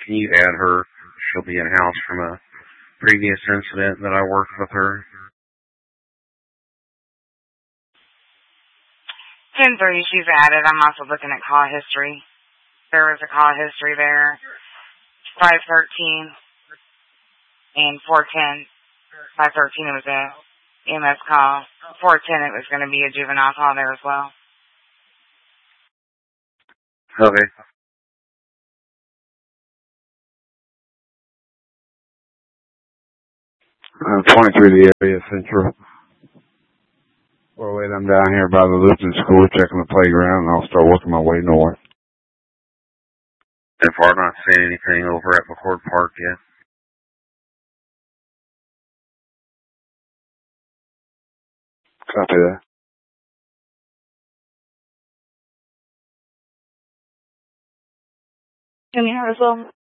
Can you add her? She'll be in-house from a previous incident that I worked with her. 10-3, she's added. I'm also looking at call history. There was a call history there. 513 and 410. 513 it was a EMS call. 410 it was going to be a juvenile call there as well. Okay. 23 the area central. Well, wait, I'm down here by the Lutheran school checking the playground, and I'll start working my way north. If I'm not seeing anything over at McCord Park yet. Copy that. Can you hear us well?